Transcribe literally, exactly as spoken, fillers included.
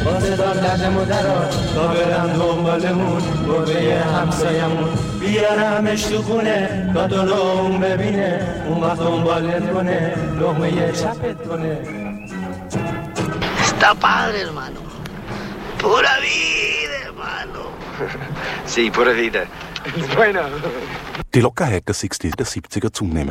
بازه دار لجمو درار تا برم دنبالمون گربه همسایمون بیارمش تو خونه تا تو لوم ببینه اون وقت دنبالت کنه لقمه چپت کنه. Está padre, hermano. Pura vida, hermano. Sí, pura vida. Die Lockerheit der sechziger, der siebziger zunehmen.